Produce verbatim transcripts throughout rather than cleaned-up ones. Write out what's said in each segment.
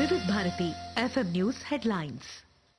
వివిధ Bharati FM news headlines.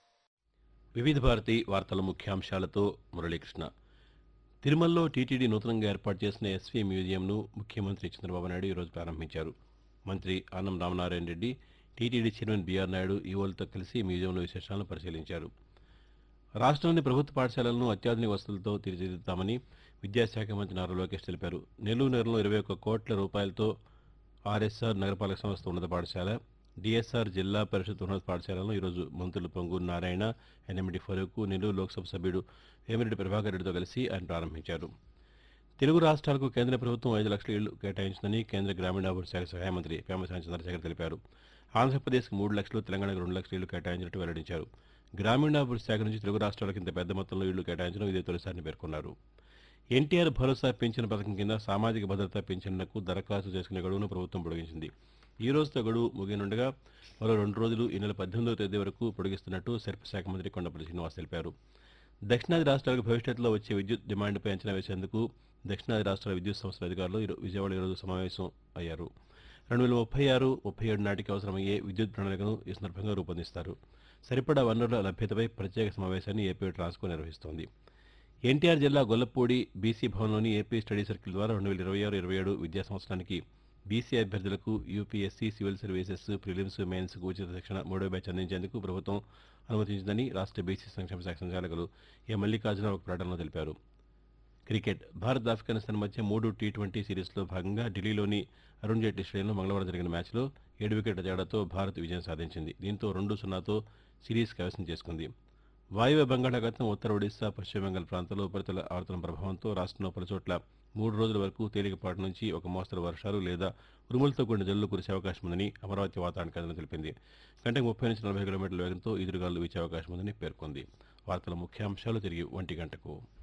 వివిధ భారతి వార్తల ముఖ్యాంశాలతో మురళీకృష్ణ. తిరుమలలో టీటీడీ నూతనంగా ఏర్పాటు చేసిన ఎస్వీ మ్యూజియంను ముఖ్యమంత్రి చంద్రబాబు నాయుడు ఈరోజు ప్రారంభించారు. మంత్రి Anam Ramanarayana Reddy, TTD chairman BR Naidu ఈవోలతో కలిసి మ్యూజియంలో విశేషాలను పరిశీలించారు. రాష్ట్రంలోని ప్రభుత్వ పాఠశాలలను అత్యాధునిక వసతులతో తీర్చిదిద్దుతామని విద్యాశాఖ మంత్రి నారా లోకేష్ తెలిపారు. నెల్లూరు నగరంలో ఇరవై ఒక్క కోట్ల రూపాయలతో ఆర్ఎస్ఆర్ నగరపాలక సంస్థ ఉన్నత పాఠశాల, డిఎస్ఆర్ జిల్లా పరిషత్ ఉన్నత పాఠశాలను ఈరోజు మంత్రులు పొంగూరు నారాయణ, ఎన్ఎండి ఫరూక్, నెల్లూరు లోక్సభ సభ్యుడు వేమిరెడ్డి ప్రభాకర్ రెడ్డితో కలిసి ఆయన ప్రారంభించారు. తెలుగు రాష్ట్రాలకు కేంద్ర ప్రభుత్వం ఐదు లక్షల ఇళ్లు కేటాయించిందని కేంద్ర గ్రామీణాభివృద్ధి శాఖ సహాయ మంత్రి పేమసాని చంద్రశేఖర్ తెలిపారు. ఆంధ్రప్రదేశ్కు మూడు లక్షలు, తెలంగాణకు రెండు లక్షల ఇళ్లు కేటాయించినట్టు వెల్లడించారు. గ్రామీణాభివృద్ధి శాఖ నుంచి తెలుగు రాష్ట్రాలకు ఇంత పెద్ద మొత్తంలో ఇళ్లు కేటాయించడం ఇదే తొలిసారిని పేర్కొన్నారు. ఎన్టీఆర్ భరోసా పింఛన్ పథకం కింద సామాజిక భద్రతా పింఛన్లకు దరఖాస్తు చేసుకునే గడువును ప్రభుత్వం పొడిగించింది. ఈ రోజుతో గడువు ముగియనుండగా మరో రెండు రోజులు ఈ నెల పద్దెనిమిదవ తేదీ వరకు పొడిగిస్తున్నట్టు సర్ప శాఖ మంత్రి కొండపల్లి శ్రీనివాస్ తెలిపారు. దక్షిణాది రాష్ట్రాలకు భవిష్యత్తులో వచ్చే విద్యుత్ డిమాండ్పై అంచనా వేసేందుకు దక్షిణాది రాష్ట్రాల విద్యుత్ సంస్థల అధికారులు విజయవాడ ఈరోజు సమావేశం అయ్యారు. రెండు వేల ముప్పై ఆరు ముప్పై ఏడు నాటికి అవసరమయ్యే విద్యుత్ ప్రణాళికను ఈ సందర్భంగా రూపొందిస్తారు. సరిపడా వనరుల లభ్యతపై ప్రత్యేక సమావేశాన్ని ఏపీ ట్రాన్స్కో నిర్వహిస్తోంది. ఎన్టీఆర్ జిల్లా Gollapudi BC భవన్లోని AP study circle ద్వారా రెండు వేల ఇరవై ఆరు ఇరవై ఏడు విద్యా సంవత్సరానికి బీసీ అభ్యర్థులకు యూపీఎస్సీ, సివిల్ సర్వీసెస్, ప్రిలిమ్స్, మెయిన్స్కు ఉచిత శిక్షణ మూడో బ్యాచ్ అందించేందుకు ప్రభుత్వం అనుమతించిందని రాష్ట్ర బీసీ సంక్షేమ శాఖ సంచాలకులు ఏ మల్లికార్జున ఒక ప్రకటనలో తెలిపారు. క్రికెట్ భారత్ ఆఫ్ఘనిస్తాన్ మధ్య మూడు టీ ట్వంటీ సిరీస్లో భాగంగా ఢిల్లీలోని అరుణ్ జైట్లీ స్టేడియంలో మంగళవారం జరిగిన మ్యాచ్లో ఏడు వికెట్ల తేడాతో భారత్ విజయం సాధించింది. దీంతో రెండు సున్నాతో సిరీస్ కైవసం చేసుకుంది. వాయువ్య బంగాళాఖాతం, ఉత్తర ఒడిశా, పశ్చిమ బెంగాల్ ప్రాంతాల్లో ఉపరితల ఆవర్తన ప్రభావంతో రాష్ట్రంలో పలుచోట్ల మూడు రోజుల వరకు తేలికపాటి నుంచి ఒక మోస్తరు వర్షాలు లేదా ఉరుములతో కూడిన జల్లులు కురిసే అవకాశం ఉందని అమరావతి వాతావరణ కేంద్రం తెలిపింది. గంటకు ముప్పై నుంచి నలభై కిలోమీటర్ల వేగంతో ఈదురుగాలు వీచే అవకాశం ఉందని పేర్కొంది. వార్తల ముఖ్యాంశాలు తిరిగి ఒంటి గంటకు.